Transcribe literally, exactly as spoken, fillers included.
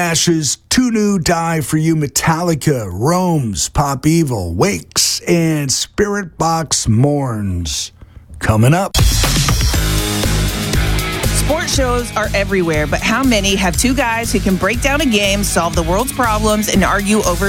Ashes, two new Die For You, Metallica, Rome's, Pop Evil, Wakes, and Spirit Box Mourns. Coming up. Sports shows are everywhere, but how many have two guys who can break down a game, solve the world's problems, and argue over